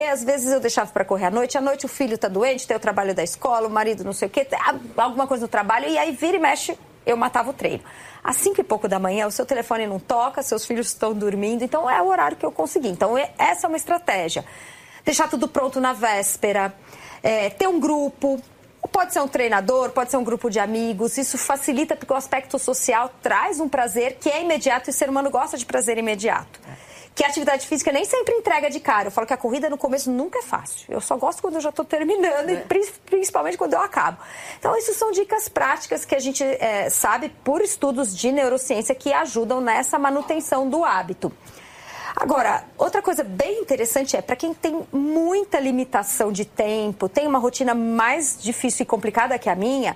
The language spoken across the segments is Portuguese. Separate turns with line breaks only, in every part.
Às vezes eu deixava para correr à noite o filho tá doente, tem o trabalho da escola, o marido não sei o quê, alguma coisa no trabalho, e aí vira e mexe, eu matava o treino. Às 5 e pouco da manhã, o seu telefone não toca, seus filhos estão dormindo, então é o horário que eu consegui. Então essa é uma estratégia. Deixar tudo pronto na véspera, ter um grupo, pode ser um treinador, pode ser um grupo de amigos, isso facilita porque o aspecto social traz um prazer que é imediato e o ser humano gosta de prazer imediato. Que a atividade física nem sempre entrega de cara. Eu falo que a corrida no começo nunca é fácil. Eu só gosto quando eu já estou terminando e principalmente quando eu acabo. Então, isso são dicas práticas que a gente sabe por estudos de neurociência que ajudam nessa manutenção do hábito. Agora, outra coisa bem interessante para quem tem muita limitação de tempo, tem uma rotina mais difícil e complicada que a minha,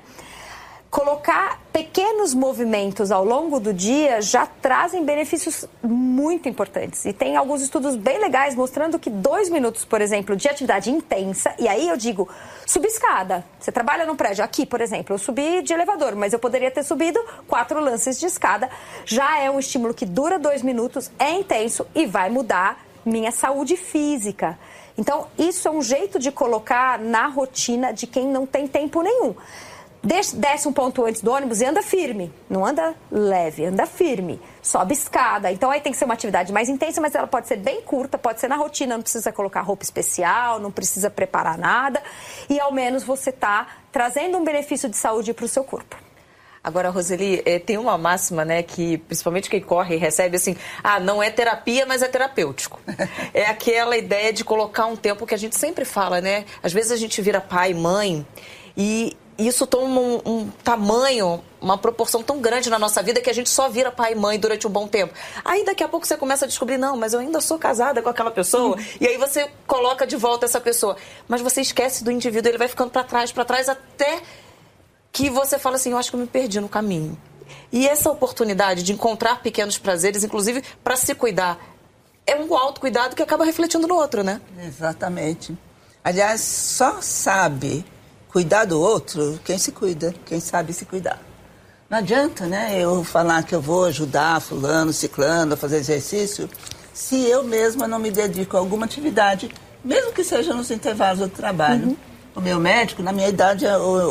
colocar pequenos movimentos ao longo do dia já trazem benefícios muito importantes. E tem alguns estudos bem legais mostrando que 2 minutos, por exemplo, de atividade intensa, e aí eu digo, subir escada. Você trabalha num prédio, aqui, por exemplo, eu subi de elevador, mas eu poderia ter subido 4 lances de escada. Já é um estímulo que dura 2 minutos, é intenso e vai mudar minha saúde física. Então, isso é um jeito de colocar na rotina de quem não tem tempo nenhum. Desce um ponto antes do ônibus e anda firme. Não anda leve, anda firme. Sobe escada. Então aí tem que ser uma atividade mais intensa, mas ela pode ser bem curta, pode ser na rotina, não precisa colocar roupa especial, não precisa preparar nada. E ao menos você está trazendo um benefício de saúde para o seu corpo.
Agora, Roseli, tem uma máxima, né, que principalmente quem corre recebe assim, não é terapia, mas é terapêutico. É aquela ideia de colocar um tempo que a gente sempre fala, né? Às vezes a gente vira pai, mãe e isso toma um tamanho, uma proporção tão grande na nossa vida que a gente só vira pai e mãe durante um bom tempo. Aí daqui a pouco você começa a descobrir, não, mas eu ainda sou casada com aquela pessoa. E aí você coloca de volta essa pessoa. Mas você esquece do indivíduo, ele vai ficando para trás, até que você fala assim, eu acho que eu me perdi no caminho. E essa oportunidade de encontrar pequenos prazeres, inclusive para se cuidar, é um autocuidado que acaba refletindo no outro, né?
Exatamente. Aliás, só sabe cuidar do outro quem se cuida, quem sabe se cuidar. Não adianta, né, eu falar que eu vou ajudar fulano, ciclano a fazer exercício, se eu mesma não me dedico a alguma atividade, mesmo que seja nos intervalos do trabalho. O meu médico, na minha idade,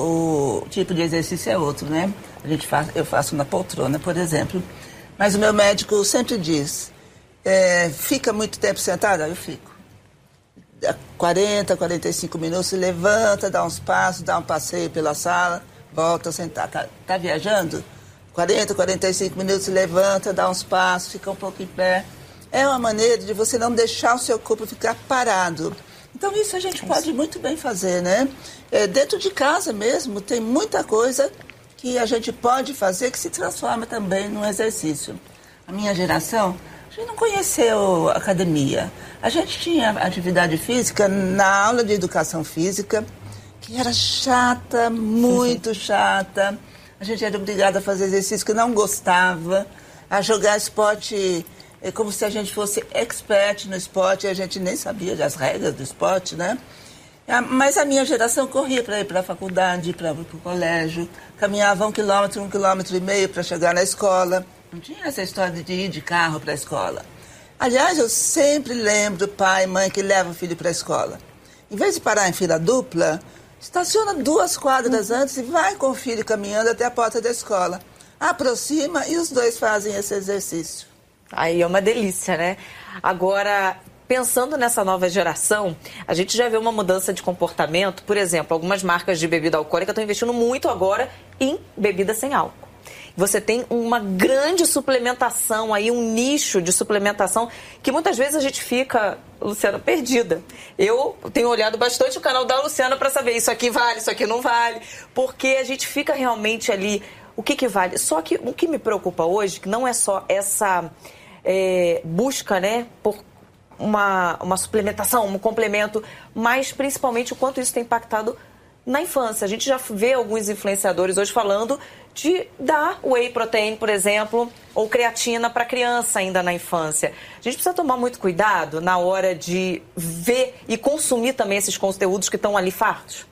o tipo de exercício é outro, né? Eu faço na poltrona, por exemplo. Mas o meu médico sempre diz, fica muito tempo sentada? Eu fico. 40, 45 minutos, se levanta, dá uns passos, dá um passeio pela sala, volta a sentar. Tá viajando? 40, 45 minutos, se levanta, dá uns passos, fica um pouco em pé. É uma maneira de você não deixar o seu corpo ficar parado. Então isso a gente pode muito bem fazer, né? Dentro de casa mesmo tem muita coisa que a gente pode fazer que se transforma também num exercício. A minha geração, a gente não conheceu academia. A gente tinha atividade física na aula de educação física, que era chata, muito chata. A gente era obrigada a fazer exercício que não gostava, a jogar esporte como se a gente fosse expert no esporte e a gente nem sabia das regras do esporte, né? Mas a minha geração corria para ir para a faculdade, para o colégio, caminhava 1 quilômetro, 1,5 quilômetros para chegar na escola. Não tinha essa história de ir de carro para a escola. Aliás, eu sempre lembro pai e mãe que levam o filho para a escola. Em vez de parar em fila dupla, estaciona 2 quadras antes e vai com o filho caminhando até a porta da escola. Aproxima e os dois fazem esse exercício.
Aí é uma delícia, né? Agora, pensando nessa nova geração, a gente já vê uma mudança de comportamento. Por exemplo, algumas marcas de bebida alcoólica estão investindo muito agora em bebida sem álcool. Você tem uma grande suplementação aí, um nicho de suplementação que muitas vezes a gente fica, Luciana, perdida. Eu tenho olhado bastante o canal da Luciana para saber isso aqui vale, isso aqui não vale, porque a gente fica realmente ali, o que vale? Só que o que me preocupa hoje, que não é só essa busca, né, por uma suplementação, um complemento, mas principalmente o quanto isso tem impactado na infância. A gente já vê alguns influenciadores hoje falando de dar whey protein, por exemplo, ou creatina para criança ainda na infância. A gente precisa tomar muito cuidado na hora de ver e consumir também esses conteúdos que estão ali fartos.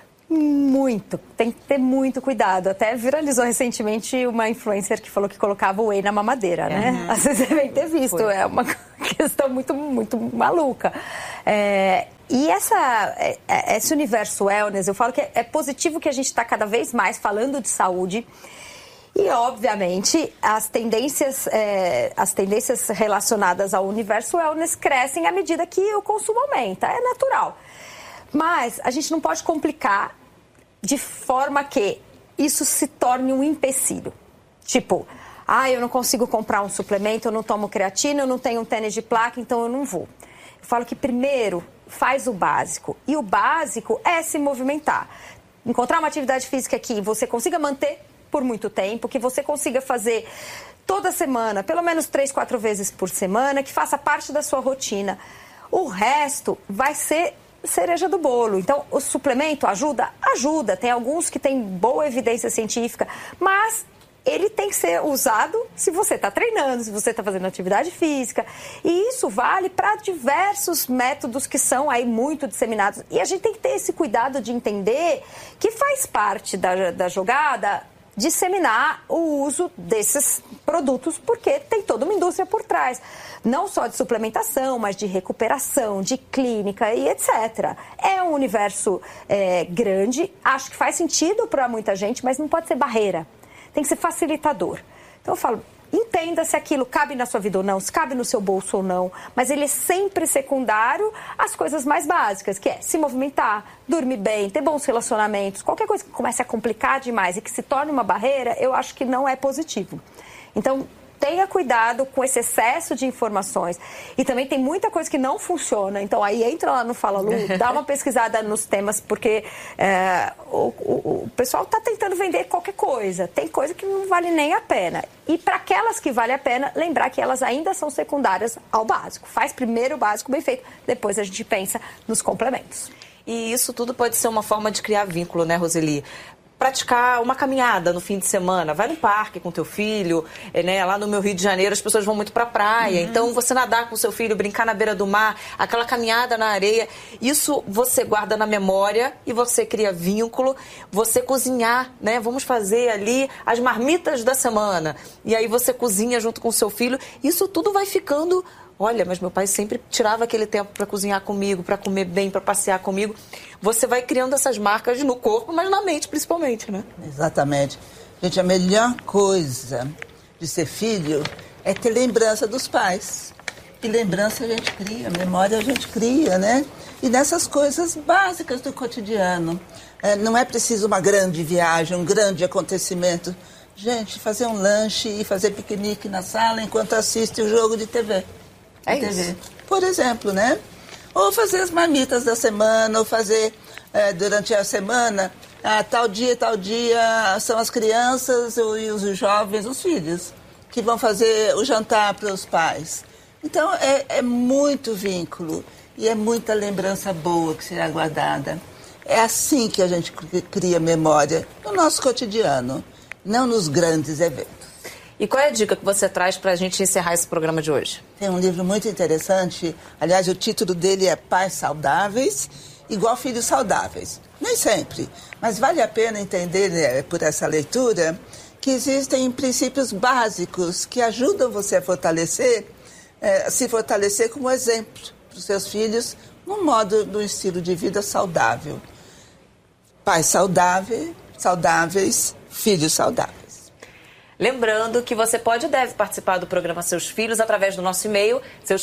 Muito, tem que ter muito cuidado. Até viralizou recentemente uma influencer que falou que colocava whey na mamadeira, né? Às vezes você deve ter visto, é uma questão muito, muito maluca. E esse universo wellness, eu falo que é positivo que a gente está cada vez mais falando de saúde. E, obviamente, as tendências relacionadas ao universo wellness crescem à medida que o consumo aumenta. É natural. Mas a gente não pode complicar de forma que isso se torne um empecilho. Tipo, eu não consigo comprar um suplemento, eu não tomo creatina, eu não tenho um tênis de placa, então eu não vou. Eu falo que primeiro faz o básico. E o básico é se movimentar. Encontrar uma atividade física que você consiga manter por muito tempo, que você consiga fazer toda semana, pelo menos 3, 4 vezes por semana, que faça parte da sua rotina. O resto vai ser cereja do bolo. Então, o suplemento ajuda? Ajuda. Tem alguns que têm boa evidência científica, mas ele tem que ser usado se você está treinando, se você está fazendo atividade física. E isso vale para diversos métodos que são aí muito disseminados. E a gente tem que ter esse cuidado de entender que faz parte da jogada disseminar o uso desses produtos, porque tem toda uma indústria por trás. Não só de suplementação, mas de recuperação, de clínica e etc. É um universo grande, acho que faz sentido para muita gente, mas não pode ser barreira. Tem que ser facilitador. Então eu falo, entenda se aquilo cabe na sua vida ou não, se cabe no seu bolso ou não, mas ele é sempre secundário às coisas mais básicas, que é se movimentar, dormir bem, ter bons relacionamentos. Qualquer coisa que comece a complicar demais e que se torne uma barreira, eu acho que não é positivo. Então, tenha cuidado com esse excesso de informações. E também tem muita coisa que não funciona. Então, aí entra lá no Fala Lu, dá uma pesquisada nos temas, porque o pessoal está tentando vender qualquer coisa. Tem coisa que não vale nem a pena. E para aquelas que vale a pena, lembrar que elas ainda são secundárias ao básico. Faz primeiro o básico bem feito, depois a gente pensa nos complementos.
E isso tudo pode ser uma forma de criar vínculo, né, Roseli? Praticar uma caminhada no fim de semana, vai no parque com teu filho, né? Lá no meu Rio de Janeiro as pessoas vão muito pra praia, então você nadar com seu filho, brincar na beira do mar, aquela caminhada na areia, isso você guarda na memória e você cria vínculo, você cozinhar, né? Vamos fazer ali as marmitas da semana, e aí você cozinha junto com seu filho, isso tudo vai ficando... Olha, mas meu pai sempre tirava aquele tempo para cozinhar comigo, para comer bem, para passear comigo. Você vai criando essas marcas no corpo, mas na mente principalmente, né?
Exatamente. Gente, a melhor coisa de ser filho é ter lembrança dos pais. E lembrança a gente cria, memória a gente cria, né? E nessas coisas básicas do cotidiano. Não é preciso uma grande viagem, um grande acontecimento. Gente, fazer um lanche e fazer piquenique na sala enquanto assiste o jogo de TV.
Isso.
Por exemplo, né? Ou fazer as marmitas da semana, ou fazer durante a semana, tal dia são as crianças e os jovens, os filhos, que vão fazer o jantar para os pais. Então, é muito vínculo e é muita lembrança boa que será guardada. É assim que a gente cria memória no nosso cotidiano, não nos grandes eventos.
E qual é a dica que você traz para a gente encerrar esse programa de hoje?
Tem um livro muito interessante, aliás, o título dele é Pais Saudáveis, igual Filhos Saudáveis. Nem sempre, mas vale a pena entender, né, por essa leitura, que existem princípios básicos que ajudam você a se fortalecer como exemplo para os seus filhos no estilo de vida saudável. Pais saudáveis, filhos saudáveis.
Lembrando que você pode e deve participar do programa Seus Filhos através do nosso e-mail,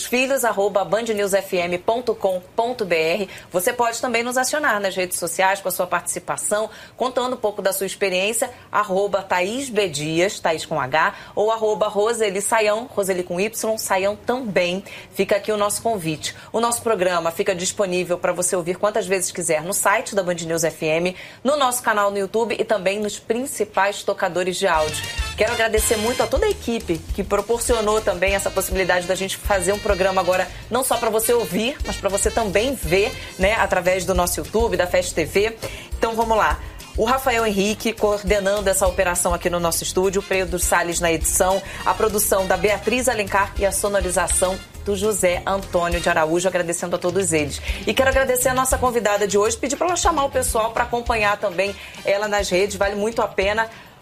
seusfilhos@bandnewsfm.com.br. Você pode também nos acionar nas redes sociais com a sua participação, contando um pouco da sua experiência, @ThaísBDias, Thaís com H, ou @Roseli Saião, Roseli com Y, Saião também. Fica aqui o nosso convite. O nosso programa fica disponível para você ouvir quantas vezes quiser no site da Band News FM, no nosso canal no YouTube e também nos principais tocadores de áudio. Quero agradecer muito a toda a equipe que proporcionou também essa possibilidade da gente fazer um programa agora não só para você ouvir, mas para você também ver, né, através do nosso YouTube, da Fast TV. Então vamos lá. O Rafael Henrique coordenando essa operação aqui no nosso estúdio, o Pedro Salles na edição, a produção da Beatriz Alencar e a sonorização do José Antônio de Araújo, agradecendo a todos eles. E quero agradecer a nossa convidada de hoje, pedir para ela chamar o pessoal para acompanhar também ela nas redes, vale muito a pena.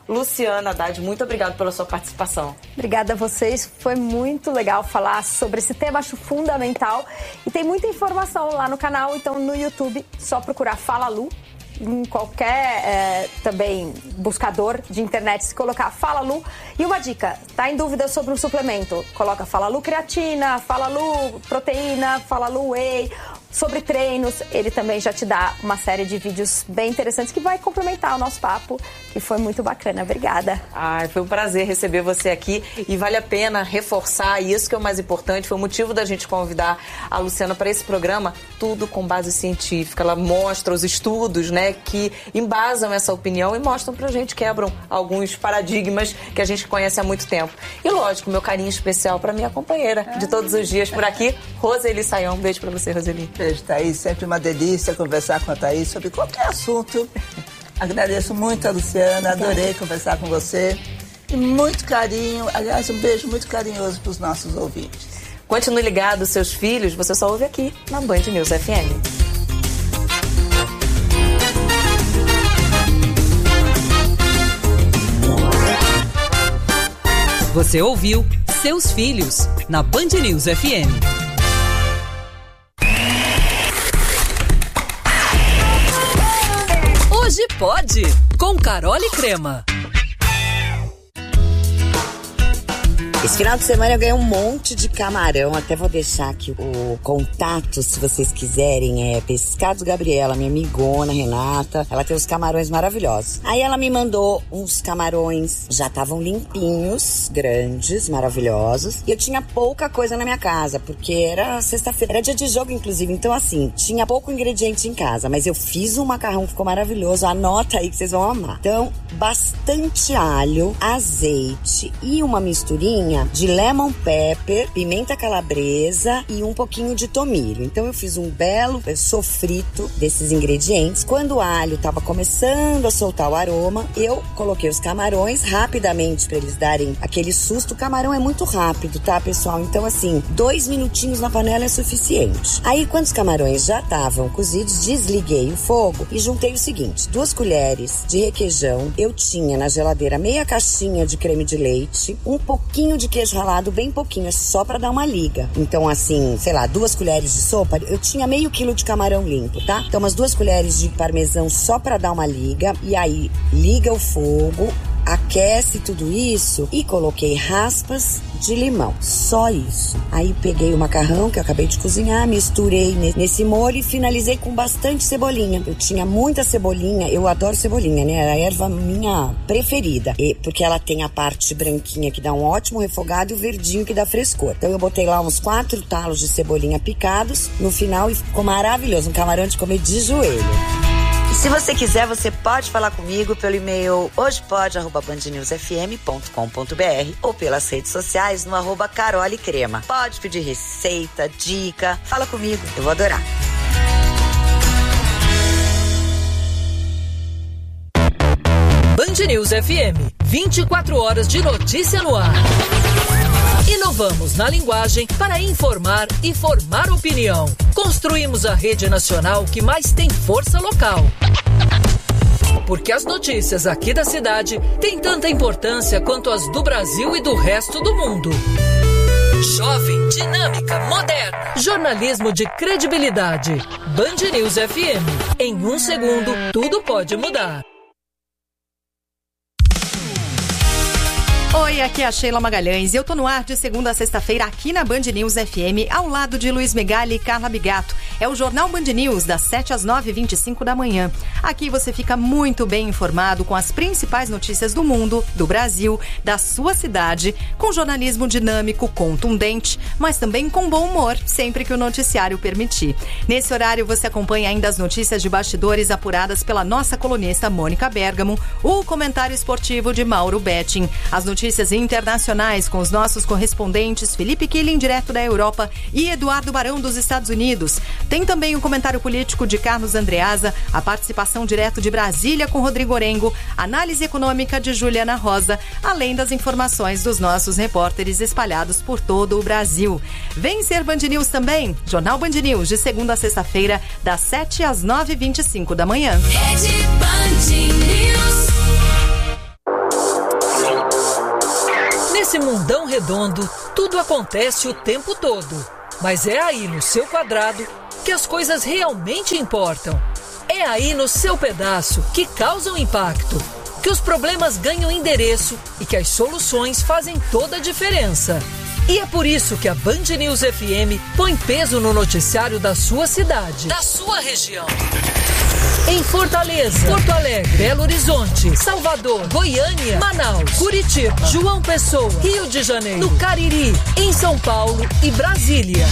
Luciana Haddad, muito obrigada pela sua participação.
Obrigada a vocês, foi muito legal falar sobre esse tema, acho fundamental. E tem muita informação lá no canal, então no YouTube, só procurar Fala Lu. Em qualquer também buscador de internet, se colocar Fala Lu. E uma dica, tá em dúvida sobre um suplemento, coloca Fala Lu creatina, Fala Lu proteína, Fala Lu whey. Sobre treinos, ele também já te dá uma série de vídeos bem interessantes que vai complementar o nosso papo, que foi muito bacana. Obrigada.
Foi um prazer receber você aqui e vale a pena reforçar, e isso que é o mais importante, foi o motivo da gente convidar a Luciana para esse programa, tudo com base científica. Ela mostra os estudos, né, que embasam essa opinião e mostram pra gente, quebram alguns paradigmas que a gente conhece há muito tempo. E lógico, meu carinho especial para minha companheira de todos os dias por aqui, Roseli Sayão. Um beijo para você, Roseli.
Beijo, Thaís. Sempre uma delícia conversar com a Thaís sobre qualquer assunto. Agradeço muito a Luciana, adorei conversar com você. E muito carinho, aliás, um beijo muito carinhoso para os nossos ouvintes.
Continue ligado, seus filhos, você só ouve aqui na Band News FM.
Você ouviu Seus Filhos, na Band News FM. Hoje pode, com Carol e Crema.
Esse final de semana eu ganhei um monte de camarão. Até vou deixar aqui o contato, se vocês quiserem. É Pescados Gabriela, minha amigona Renata. Ela tem os camarões maravilhosos. Aí ela me mandou uns camarões, já estavam limpinhos, grandes, maravilhosos. E eu tinha pouca coisa na minha casa, porque era sexta-feira, era dia de jogo, inclusive. Então, assim, tinha pouco ingrediente em casa. Mas eu fiz um macarrão que ficou maravilhoso. Anota aí que vocês vão amar. Então, bastante alho, azeite e uma misturinha de lemon pepper, pimenta calabresa e um pouquinho de tomilho. Então eu fiz um belo sofrito desses ingredientes. Quando o alho estava começando a soltar o aroma, eu coloquei os camarões rapidamente para eles darem aquele susto. O camarão é muito rápido, tá, pessoal? Então, assim, 2 minutinhos na panela é suficiente. Aí, quando os camarões já estavam cozidos, desliguei o fogo e juntei o seguinte: 2 colheres de requeijão. Eu tinha na geladeira meia caixinha de creme de leite, um pouquinho de queijo ralado, bem pouquinho, só pra dar uma liga. Então, assim, sei lá, 2 colheres de sopa, eu tinha meio quilo de camarão limpo, tá? Então, umas 2 colheres de parmesão só pra dar uma liga. E aí, liga o fogo, aquece tudo isso e coloquei raspas de limão. Só isso. Aí peguei o macarrão que eu acabei de cozinhar, misturei nesse molho e finalizei com bastante cebolinha. Eu tinha muita cebolinha, eu adoro cebolinha, né? É a erva minha preferida. Porque ela tem a parte branquinha que dá um ótimo refogado e o verdinho que dá frescor. Então eu botei lá uns 4 talos de cebolinha picados no final e ficou maravilhoso. Um camarão de comer de joelho. Se você quiser, você pode falar comigo pelo e-mail hojepode@bandnewsfm.com.br ou pelas redes sociais no @carolecrema. Pode pedir receita, dica, fala comigo, eu vou adorar.
Band News FM, 24 horas de notícia no ar. Inovamos na linguagem para informar e formar opinião. Construímos a rede nacional que mais tem força local. Porque as notícias aqui da cidade têm tanta importância quanto as do Brasil e do resto do mundo. Jovem, dinâmica, moderna. Jornalismo de credibilidade. Band News FM. Em 1 segundo, tudo pode mudar.
Oi, aqui é a Sheila Magalhães e eu tô no ar de segunda a sexta-feira aqui na Band News FM, ao lado de Luiz Megali e Carla Bigato. É o Jornal Band News, das 7 às 9h25 da manhã. Aqui você fica muito bem informado com as principais notícias do mundo, do Brasil, da sua cidade, com jornalismo dinâmico, contundente, mas também com bom humor, sempre que o noticiário permitir. Nesse horário você acompanha ainda as notícias de bastidores apuradas pela nossa colunista Mônica Bergamo, o comentário esportivo de Mauro Betting, as notícias internacionais com os nossos correspondentes Felipe Killing, direto da Europa, e Eduardo Barão, dos Estados Unidos. Tem também o comentário político de Carlos Andreasa, a participação direto de Brasília com Rodrigo Orengo, análise econômica de Juliana Rosa, além das informações dos nossos repórteres espalhados por todo o Brasil. Vem ser Band News também, Jornal Band News, de segunda a sexta-feira, das 7 às 9h25 da manhã.
Rede Band News.
Nesse mundão redondo, tudo acontece o tempo todo. Mas é aí no seu quadrado que as coisas realmente importam. É aí no seu pedaço que causam impacto, que os problemas ganham endereço e que as soluções fazem toda a diferença. E é por isso que a Band News FM põe peso no noticiário da sua cidade, da sua região. Em Fortaleza, Porto Alegre, Belo Horizonte, Salvador, Goiânia, Manaus, Curitiba, João Pessoa, Rio de Janeiro, no Cariri, em São Paulo e Brasília.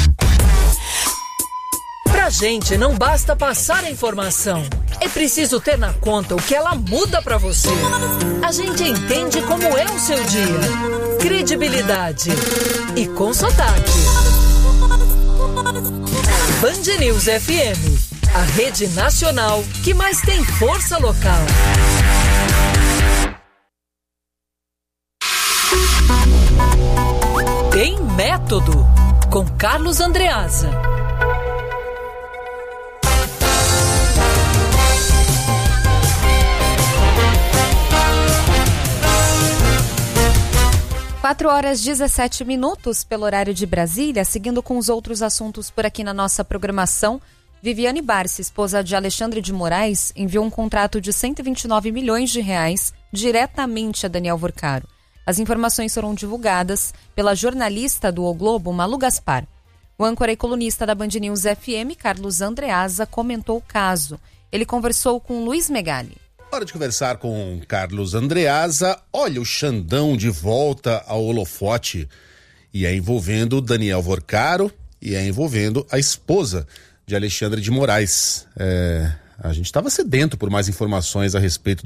Pra gente não basta passar a informação, é preciso ter na conta o que ela muda pra você. A gente entende como é o seu dia. Credibilidade e com sotaque. Band News FM, a rede nacional que mais tem força local. Tem Método, com Carlos Andreasa.
Quatro horas 17 minutos pelo horário de Brasília. Seguindo com os outros assuntos por aqui na nossa programação, Viviane Barsi, esposa de Alexandre de Moraes, enviou um contrato de 129 milhões de reais diretamente a Daniel Vorcaro. As informações foram divulgadas pela jornalista do O Globo, Malu Gaspar. O âncora e colunista da Band News FM, Carlos Andreasa, comentou o caso. Ele conversou com Luiz Megali.
Hora de conversar com Carlos Andreasa. Olha, o Xandão de volta ao holofote. E é envolvendo Daniel Vorcaro e é envolvendo a esposa de Alexandre de Moraes. A gente estava sedento por mais informações a respeito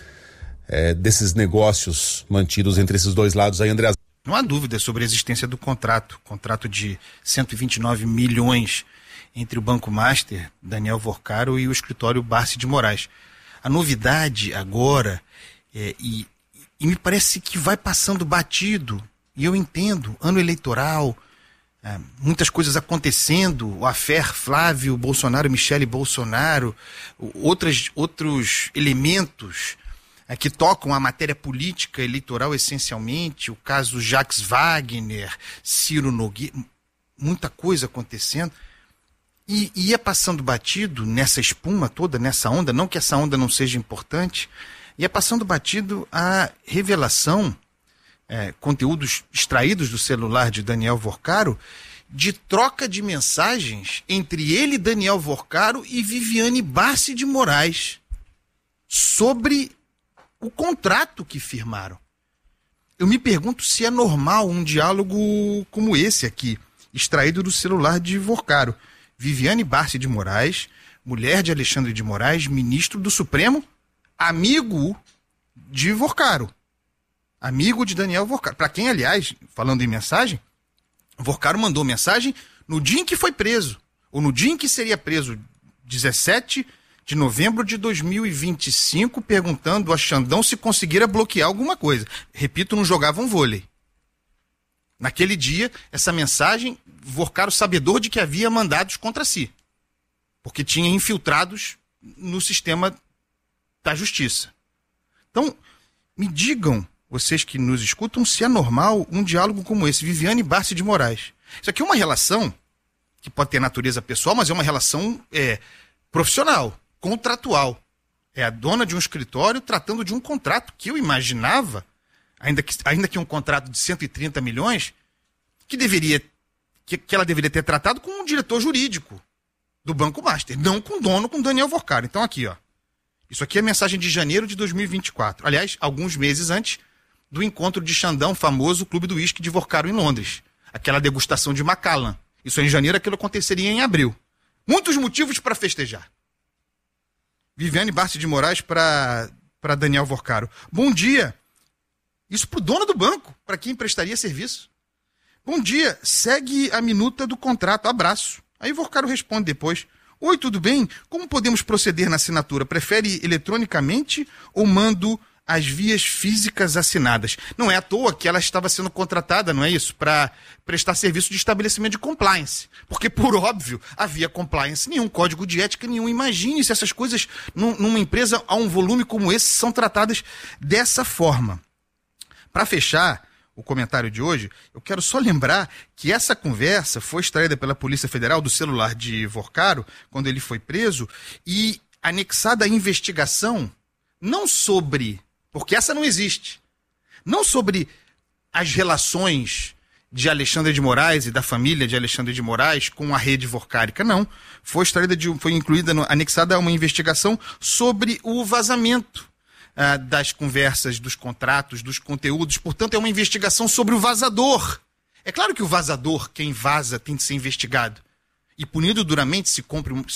desses negócios mantidos entre esses dois lados aí, Andreasa.
Não há dúvida sobre a existência do contrato de 129 milhões entre o Banco Master, Daniel Vorcaro, e o escritório Barsi de Moraes. A novidade agora, e me parece que vai passando batido, e eu entendo, ano eleitoral, muitas coisas acontecendo, o affair Flávio Bolsonaro, Michele Bolsonaro, outros elementos que tocam a matéria política eleitoral essencialmente, o caso Jacques Wagner, Ciro Nogueira, muita coisa acontecendo. E ia passando batido nessa espuma toda, nessa onda, não que essa onda não seja importante, ia passando batido a revelação, conteúdos extraídos do celular de Daniel Vorcaro, de troca de mensagens entre ele, Daniel Vorcaro, e Viviane Barsi de Moraes, sobre o contrato que firmaram. Eu me pergunto se é normal um diálogo como esse aqui, extraído do celular de Vorcaro. Viviane Barsi de Moraes, mulher de Alexandre de Moraes, ministro do Supremo, amigo de Vorcaro, amigo de Daniel Vorcaro. Para quem, aliás, falando em mensagem, Vorcaro mandou mensagem no dia em que foi preso, ou no dia em que seria preso, 17 de novembro de 2025, perguntando a Xandão se conseguira bloquear alguma coisa. Repito, não jogavam vôlei. Naquele dia, essa mensagem, Vorcaro sabedor de que havia mandados contra si, porque tinha infiltrados no sistema da justiça. Então, me digam, vocês que nos escutam, se é normal um diálogo como esse, Viviane Barsi de Moraes. Isso aqui é uma relação que pode ter natureza pessoal, mas é uma relação profissional, contratual. É a dona de um escritório tratando de um contrato que eu imaginava, ainda que um contrato de 130 milhões, que ela deveria ter tratado com um diretor jurídico do Banco Master, não com o dono, com Daniel Vorcaro. Então aqui, ó, isso aqui é mensagem de janeiro de 2024. Aliás, alguns meses antes do encontro de Xandão, famoso Clube do Uísque de Vorcaro em Londres. Aquela degustação de Macallan. Isso é em janeiro, aquilo aconteceria em abril. Muitos motivos para festejar. Viviane Barsi de Moraes para Daniel Vorcaro. Bom dia. Isso para o dono do banco, para quem prestaria serviço. Bom dia, segue a minuta do contrato, abraço. Aí Vorcaro responde depois. Oi, tudo bem? Como podemos proceder na assinatura? Prefere eletronicamente ou mando as vias físicas assinadas? Não é à toa que ela estava sendo contratada, não é isso? Para prestar serviço de estabelecimento de compliance. Porque, por óbvio, havia compliance nenhum, código de ética nenhum. Imagine se essas coisas, numa empresa a um volume como esse, são tratadas dessa forma. Para fechar, o comentário de hoje, eu quero só lembrar que essa conversa foi extraída pela Polícia Federal do celular de Vorcaro, quando ele foi preso, e anexada à investigação, não sobre, porque essa não existe, não sobre as relações de Alexandre de Moraes e da família de Alexandre de Moraes com a rede vorcárica, não. Foi incluída, anexada a uma investigação sobre o vazamento das conversas, dos contratos, dos conteúdos. Portanto, é uma investigação sobre o vazador. É claro que o vazador, quem vaza, tem de ser investigado e punido duramente se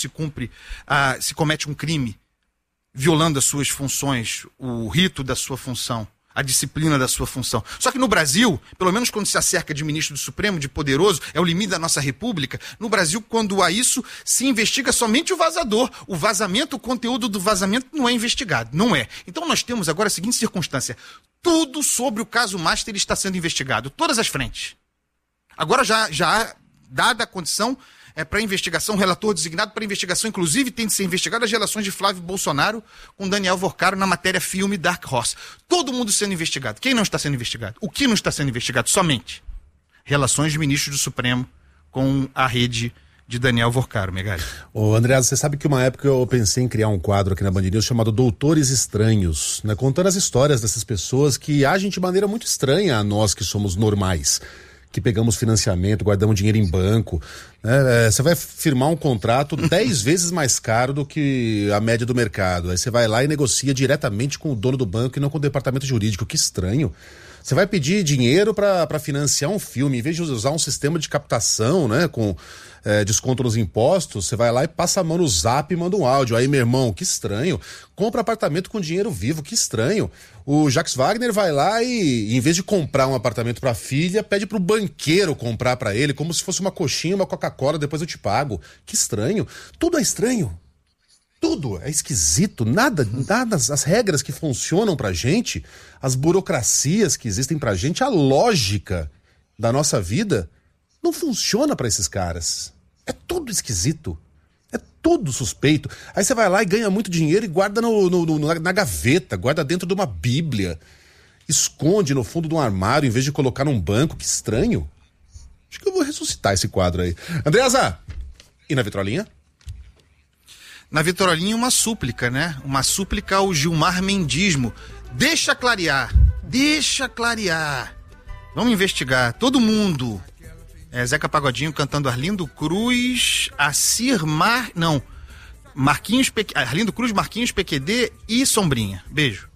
comete um crime, violando as suas funções, o rito da sua função, a disciplina da sua função. Só que no Brasil, pelo menos quando se acerca de ministro do Supremo, de poderoso, é o limite da nossa república, no Brasil, quando há isso, se investiga somente o vazador. O vazamento, o conteúdo do vazamento não é investigado, não é. Então nós temos agora a seguinte circunstância: tudo sobre o caso Master está sendo investigado, todas as frentes. Agora já há dada a condição para investigação, relator designado para investigação, inclusive tem de ser investigado as relações de Flávio Bolsonaro com Daniel Vorcaro na matéria filme Dark Horse. Todo mundo sendo investigado. Quem não está sendo investigado? O que não está sendo investigado? Somente relações de ministros do Supremo com a rede de Daniel Vorcaro, Megali.
Ô André, você sabe que uma época eu pensei em criar um quadro aqui na Band News chamado Doutores Estranhos, né, contando as histórias dessas pessoas que agem de maneira muito estranha a nós que somos normais, que pegamos financiamento, guardamos dinheiro em banco, né? Você vai firmar um contrato 10 vezes mais caro do que a média do mercado. Aí você vai lá e negocia diretamente com o dono do banco e não com o departamento jurídico. Que estranho. Você vai pedir dinheiro para financiar um filme, em vez de usar um sistema de captação, né, com desconto nos impostos, você vai lá e passa a mão no Zap e manda um áudio. Aí, meu irmão, que estranho. Compra apartamento com dinheiro vivo, que estranho. O Jacques Wagner vai lá e, em vez de comprar um apartamento para a filha, pede pro banqueiro comprar para ele, como se fosse uma coxinha, uma Coca-Cola, depois eu te pago. Que estranho. Tudo é estranho. Tudo é esquisito, nada, as regras que funcionam pra gente, as burocracias que existem pra gente, a lógica da nossa vida não funciona pra esses caras. É tudo esquisito, é tudo suspeito. Aí você vai lá e ganha muito dinheiro e guarda na gaveta, guarda dentro de uma bíblia, esconde no fundo de um armário em vez de colocar num banco. Que estranho. Acho que eu vou ressuscitar esse quadro aí. Andreasa, e na vitrolinha?
Na vitrolinha uma súplica, né? Uma súplica ao Gilmar Mendismo. Deixa clarear. Vamos investigar. Todo mundo. Zeca Pagodinho cantando Arlindo Cruz, Arlindo Cruz, Marquinhos, PQD e Sombrinha. Beijo.